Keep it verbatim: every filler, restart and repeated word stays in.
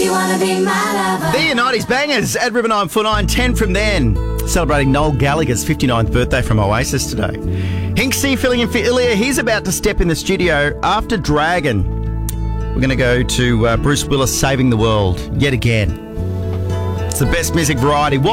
you wanna be my lover. The nineties bangers at River nine four nine, ten from then. Celebrating Noel Gallagher's fifty-ninth birthday from Oasis today. Hinksy filling in for Ilya. He's about to step in the studio after Dragon. We're going to go to uh, Bruce Willis saving the world yet again. It's the best music variety. What